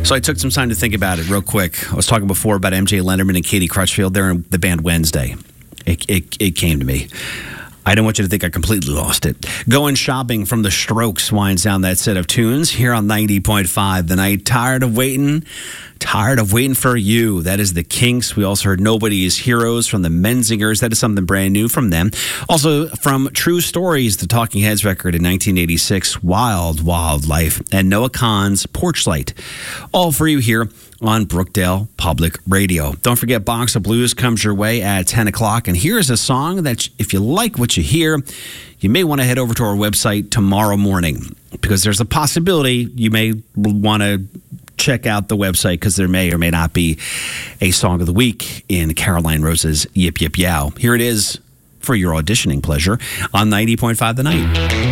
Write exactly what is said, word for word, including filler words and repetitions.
So I took some time to think about it real quick. I was talking before about M J Lenderman and Katie Crutchfield. They're in the band Wednesday. It, it, it came to me. I don't want you to think I completely lost it. Going Shopping from The Strokes winds down that set of tunes here on ninety point five The Night. Tired of waiting? Tired of waiting for you. That is the Kinks. We also heard Nobody Is Heroes from the Menzingers. That is something brand new from them. Also from True Stories, the Talking Heads record in nineteen eighty-six, Wild Wild Life, and Noah Kahan's Porch Light. All for you here on Brookdale Public Radio. Don't forget, Box of Blues comes your way at ten o'clock. And here's a song that if you like what you hear, you may want to head over to our website tomorrow morning, because there's a possibility you may want to check out the website, because there may or may not be a song of the week in Caroline Rose's Yip Yip Yow. Here it is for your auditioning pleasure on ninety point five The Night.